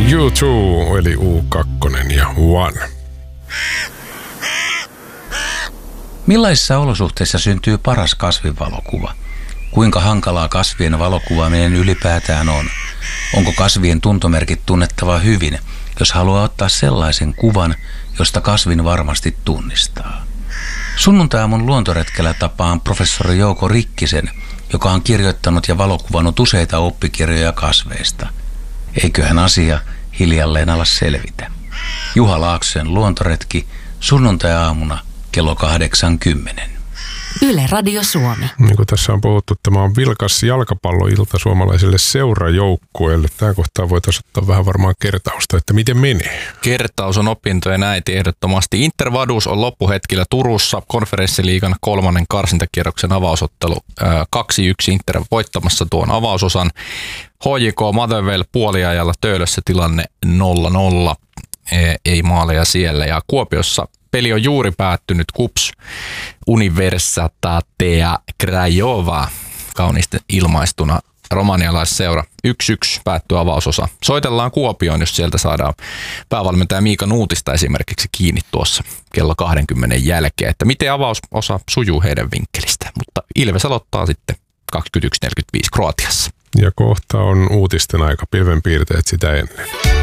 U2 eli U2 ja One. Millaisissa olosuhteissa syntyy paras kasvinvalokuva? Kuinka hankalaa kasvien valokuvaaminen ylipäätään on? Onko kasvien tuntomerkit tunnettava hyvin, jos haluaa ottaa sellaisen kuvan, josta kasvin varmasti tunnistaa? Sunnuntai-aamun luontoretkellä tapaan professori Jouko Rikkisen, joka on kirjoittanut ja valokuvannut useita oppikirjoja kasveista. Eiköhän asia hiljalleen ala selvitä. Juha Laaksosen luontoretki sunnuntai-aamuna kello 8:10. Yle Radio Suomi. Niin kuin tässä on puhuttu, tämä on vilkas jalkapalloilta suomalaisille seurajoukkueille. Tämä kohtaa voitaisiin ottaa vähän varmaan kertausta, että miten menee. Kertaus on opintojen äiti ehdottomasti. Inter Vaduz on loppuhetkillä Turussa. Konferenssiliigan 3. karsintakierroksen avausottelu 2-1 Inter voittamassa tuon avausosan. HJK Motherwell puoliajalla Töölössä tilanne 0-0. Ei maaleja siellä. Ja Kuopiossa peli on juuri päättynyt. KuPS Universitatea Craiova, kauniisti ilmaistuna, romanialaisseura. 1-1 päättyy avausosa. Soitellaan Kuopioon, jos sieltä saadaan päävalmentaja Miika Nuutista esimerkiksi kiinni tuossa kello 20 jälkeen, että miten avausosa sujuu heidän vinkkelistä. Mutta Ilves aloittaa sitten 21.45 Kroatiassa. Ja kohta on uutisten aika, pilvenpiirteet sitä ennen.